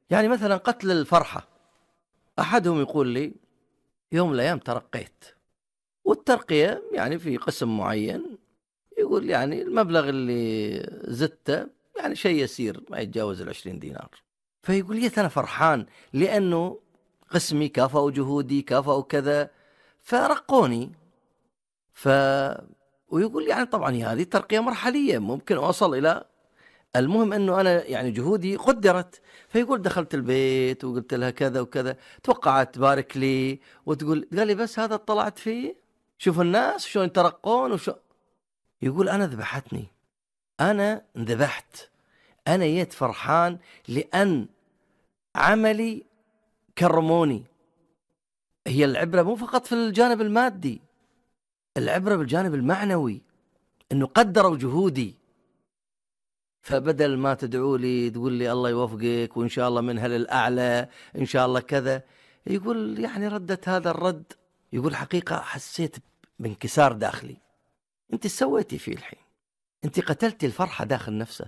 يعني مثلا قتل الفرحة، أحدهم يقول لي يوم من الأيام ترقيت، والترقية يعني في قسم معين، يقول يعني المبلغ اللي زدته يعني شيء يسير ما يتجاوز 20 دينار. فيقول لي أنا فرحان لأنه قسمي كافأوا جهودي كافأوا كذا فرقوني. ف ويقول يعني طبعا هذه ترقية مرحلية ممكن أوصل إلى، المهم أنه أنا يعني جهودي قدرت. فيقول دخلت البيت وقلت لها كذا وكذا، توقعت تبارك لي وتقول، قال لي بس هذا طلعت فيه، شوف الناس شلون يترقون يقول أنا ذبحتني، أنا انذبحت، أنا جيت فرحان لأن عملي كرموني. هي العبرة مو فقط في الجانب المادي، العبرة بالجانب المعنوي، أنه قدروا جهودي. فبدل ما تدعو لي تقول لي الله يوفقك وإن شاء الله منها للأعلى إن شاء الله كذا، يقول يعني ردت هذا الرد، يقول حقيقة حسيت بانكسار داخلي. أنت سويتي فيه الحين، أنت قتلتي الفرحة داخل نفسه.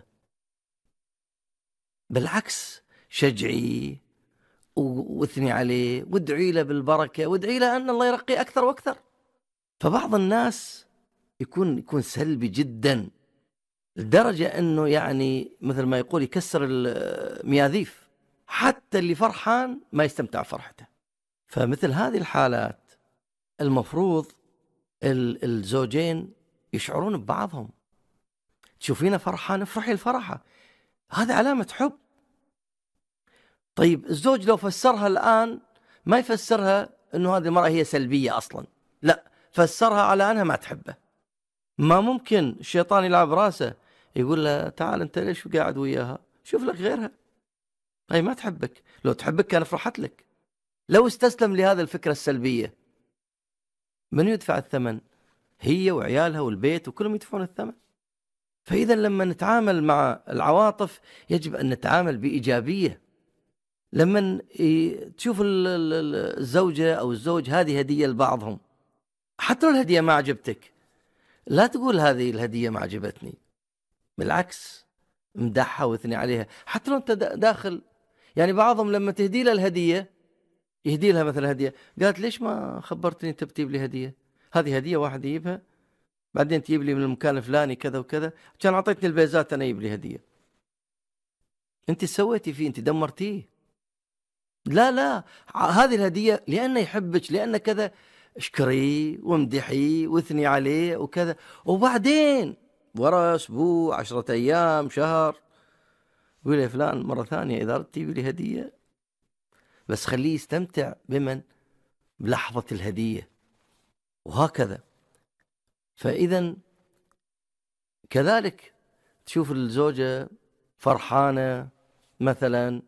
بالعكس شجعي واثني عليه وادعي له بالبركة وادعي له أن الله يرقيه أكثر وأكثر. فبعض الناس يكون سلبي جدا لدرجة أنه يعني مثل ما يقول يكسر المياذيف، حتى اللي فرحان ما يستمتع فرحته. فمثل هذه الحالات المفروض الزوجين يشعرون ببعضهم، تشوفينه فرحان افرحي الفرحة، هذا علامة حب. طيب الزوج لو فسرها الآن ما يفسرها أنه هذه المرأة هي سلبية أصلا، لا، فسرها على أنها ما تحبه. ما ممكن الشيطان يلعب راسه يقول له تعال أنت ليش قاعد وياها، شوف لك غيرها، هي ما تحبك، لو تحبك كان فرحت لك. لو استسلم لهذا الفكرة السلبية من يدفع الثمن؟ هي وعيالها والبيت وكلهم يدفعون الثمن. فإذا لما نتعامل مع العواطف يجب أن نتعامل بإيجابية. لما تشوف الزوجة أو الزوج هذه هدية لبعضهم، حتى لو الهدية ما عجبتك لا تقول هذه الهدية ما عجبتني، بالعكس امدحها واثني عليها. حتى لو أنت داخل، يعني بعضهم لما تهدي له الهدية يهدي لها مثلا هدية، قالت ليش ما خبرتني أنت بتجيب لي هدية، هذه هدية واحد يجيبها بعدين تجيب لي من المكان الفلاني كذا وكذا، كان أعطيتني البيزات أنا يجيب لي هدية. أنت سويتي فيه، أنت دمرتيه. لا هذه الهدية لأنه يحبك لأنه كذا، اشكري وامدحي واثني عليه وكذا، وبعدين ورا أسبوع 10 أيام شهر يقول يا فلان مرة ثانية إذا أردت تجيب لي هدية، بس خليه يستمتع بمن بلحظة الهدية وهكذا. فإذا كذلك تشوف الزوجة فرحانة مثلا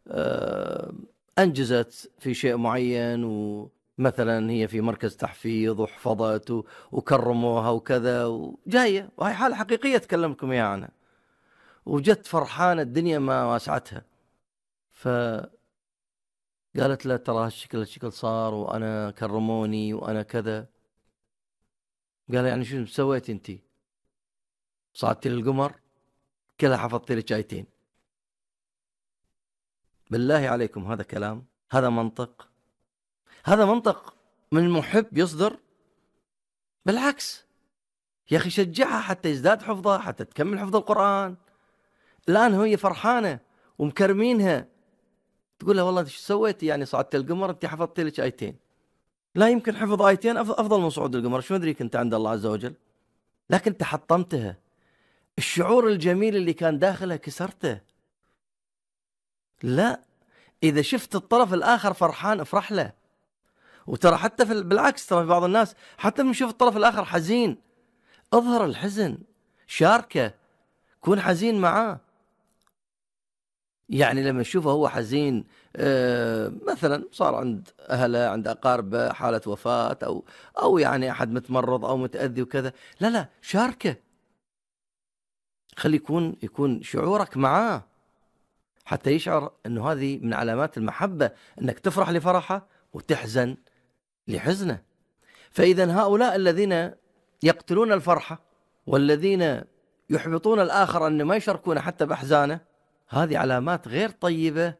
أنجزت في شيء معين، ومثلا هي في مركز تحفيظ وحفظت وكرموها وكذا وجاية، وهي حالة حقيقية أتكلمكم إياها عنها، وجت فرحانة الدنيا ما واسعتها، فقالت له ترى هالشكل صار وأنا كرموني وأنا كذا. قال يعني شو سويت أنتي؟ صعدتي للقمر كلها حفظتي لك آيتين. بالله عليكم هذا كلام؟ هذا منطق؟ هذا منطق من محب يصدر؟ بالعكس يا أخي شجعها حتى يزداد حفظها، حتى تكمل حفظ القرآن. الآن هي فرحانة ومكرمينها، تقول لها والله ايش سويتي؟ يعني صعدت القمر انت حفظت لك آيتين. لا يمكن حفظ آيتين أفضل من صعود القمر، شو أدري كنت عند الله عز وجل، لكن تحطمتها. الشعور الجميل اللي كان داخلها كسرته. لا، إذا شفت الطرف الآخر فرحان افرح له. وترى حتى بالعكس، ترى في بعض الناس حتى من يشوف الطرف الآخر حزين اظهر الحزن، شاركه، كون حزين معاه. يعني لما تشوفه هو حزين مثلا صار عند أهله عند أقاربه حالة وفاة أو يعني أحد متمرض أو متأذي وكذا، لا شاركه، خلي يكون شعورك معاه حتى يشعر أنه هذه من علامات المحبة، أنك تفرح لفرحه وتحزن لحزنه. فإذا هؤلاء الذين يقتلون الفرحة والذين يحبطون الآخر أن ما يشاركون حتى بأحزانه، هذه علامات غير طيبة